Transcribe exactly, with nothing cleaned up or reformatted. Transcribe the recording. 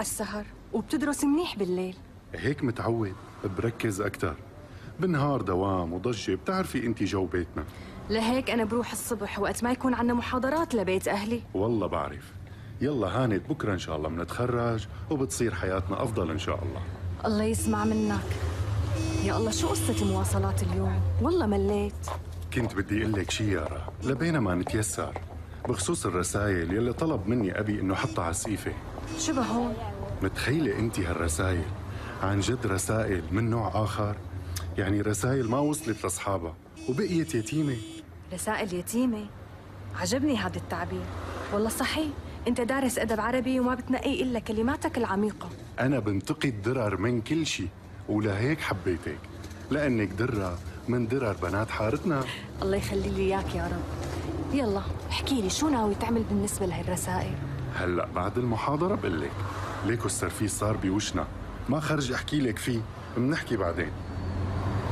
السهر وبتدرس منيح بالليل. هيك متعود، بركز أكتر. بالنهار دوام وضجة، بتعرفي أنت جو بيتنا. لهيك أنا بروح الصبح وقت ما يكون عنا محاضرات لبيت أهلي. والله بعرف. يلا هانت، بكرة إن شاء الله منتخرج وبتصير حياتنا أفضل إن شاء الله. الله يسمع منك. يا الله شو قصة مواصلات اليوم؟ والله مليت. كنت بدي أقول لك شي يارا، لبينا ما نتيسر بخصوص الرسائل يلي طلب مني أبي إنه حطها على السقيفة. شو بهون؟ متخيلة أنت هالرسائل؟ عن جد رسائل من نوع آخر، يعني رسائل ما وصلت لأصحابها وبقيت يتيمة. رسائل يتيمة؟ عجبني هذا التعبير. والله صحيح، أنت دارس أدب عربي وما بتنقي إلا كلماتك العميقة. أنا بنتقي الدرر من كل شيء، ولهيك حبيتك، لأنك درة من درر بنات حارتنا. الله يخلي لي إياك يا رب. يلا احكي لي شو ناوي تعمل بالنسبة لهالرسائل؟ هلأ بعد المحاضرة بقول لك. ليكو السرفيس صار بوشنا، ما خرج أحكي لك فيه، منحكي بعدين.